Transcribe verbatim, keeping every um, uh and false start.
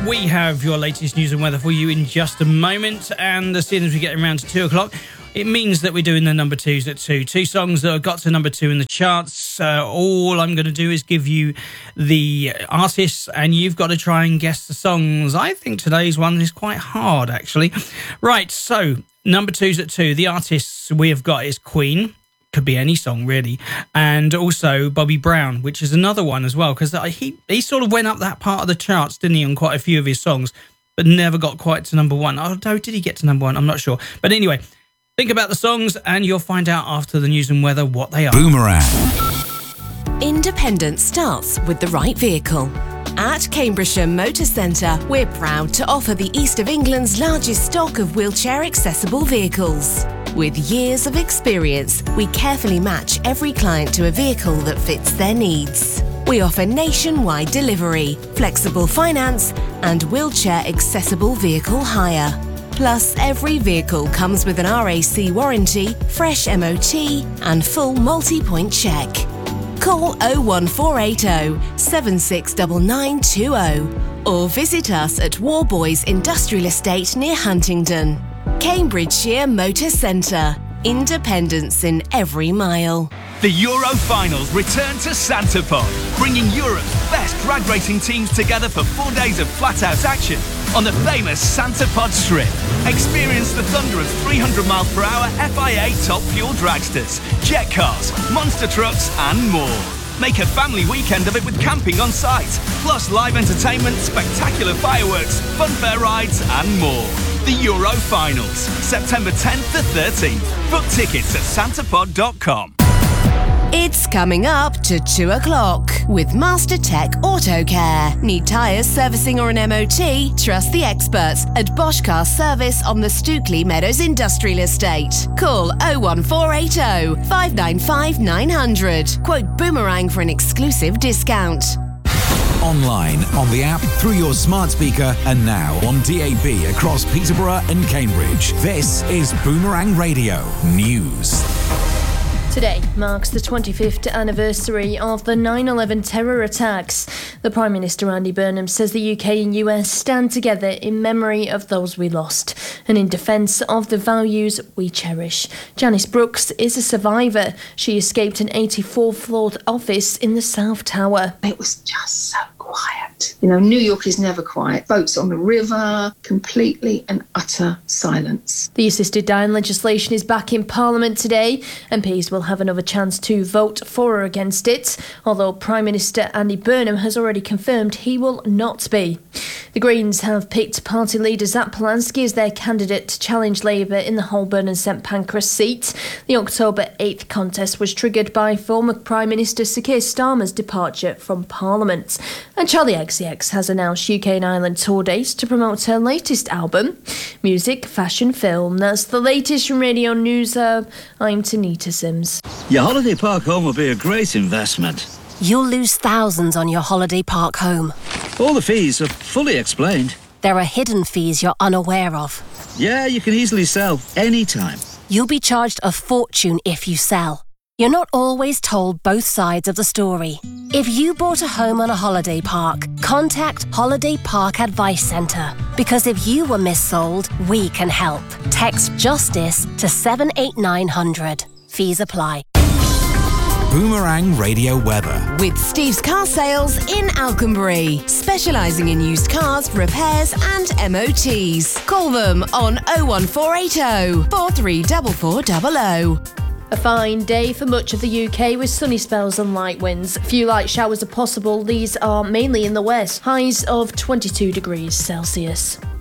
we have your latest news and weather for you in just a moment. And as soon as we get around to two o'clock, it means that we're doing the number twos at two. Two songs that have got to number two in the charts. Uh, all I'm going to do is give you the artists and you've got to try and guess the songs. I think today's one is quite hard, actually. Right, so number twos at two. The artists we have got is Queen. Could be any song, really. And also Bobby Brown, which is another one as well, because he, he sort of went up that part of the charts, didn't he, on quite a few of his songs, but never got quite to number one. Although, did he get to number one? I'm not sure. But anyway, think about the songs and you'll find out after the news and weather what they are. Boomerang. Independence starts with the right vehicle. At Cambridgeshire Motor Centre, we're proud to offer the East of England's largest stock of wheelchair-accessible vehicles. With years of experience, we carefully match every client to a vehicle that fits their needs. We offer nationwide delivery, flexible finance, and wheelchair-accessible vehicle hire. Plus, every vehicle comes with an R A C warranty, fresh M O T, and full multi-point check. Call oh one four eight oh, seven six nine nine two oh or visit us at Warboys Industrial Estate near Huntingdon. Cambridgeshire Motor Centre. Independence in every mile. The Euro Finals return to Santapod, bringing Europe's best drag racing teams together for four days of flat-out action on the famous Santapod Strip. Experience the thunder of three hundred miles per hour F I A top fuel dragsters, jet cars, monster trucks and more. Make a family weekend of it with camping on site, plus live entertainment, spectacular fireworks, funfair rides and more. The Euro Finals, September tenth to thirteenth. Book tickets at santapod dot com. It's coming up to two o'clock with Master Tech Auto Care. Need tyres, servicing or an M O T? Trust the experts at Bosch Car Service on the Stookley Meadows Industrial Estate. Call oh one four eight oh, five nine five nine hundred. Quote Boomerang for an exclusive discount. Online, on the app, through your smart speaker, and now on D A B across Peterborough and Cambridge. This is Boomerang Radio News. Today marks the twenty-fifth anniversary of the nine eleven terror attacks. The Prime Minister Andy Burnham says the U K and U S stand together in memory of those we lost and in defence of the values we cherish. Janice Brooks is a survivor. She escaped an eighty-fourth floor office in the South Tower. It was just so quiet. You know, New York is never quiet. Boats on the river, completely and utter silence. The assisted dying legislation is back in Parliament today. M Ps will have another chance to vote for or against it, although Prime Minister Andy Burnham has already confirmed he will not be. The Greens have picked party leader Zach Polanski as their candidate to challenge Labour in the Holborn and St Pancras seat. The October eighth contest was triggered by former Prime Minister Sir Keir Starmer's departure from Parliament. And Charlie X C X has announced U K and Ireland tour dates to promote her latest album, Music, Fashion, Film. That's the latest from Radio News. Uh, I'm Tanita Sims. Your holiday park home will be a great investment. You'll lose thousands on your holiday park home. All the fees are fully explained. There are hidden fees you're unaware of. Yeah, you can easily sell anytime. You'll be charged a fortune if you sell. You're not always told both sides of the story. If you bought a home on a holiday park, contact Holiday Park Advice Centre. Because if you were missold, we can help. Text JUSTICE to seven eight nine hundred. Fees apply. Boomerang Radio Weather. With Steve's Car Sales in Alconbury, specialising in used cars, repairs and M O Ts. Call them on oh one four eight oh, four three four four zero zero. A fine day for much of the U K with sunny spells and light winds. A few light showers are possible. These are mainly in the west. Highs of twenty-two degrees Celsius.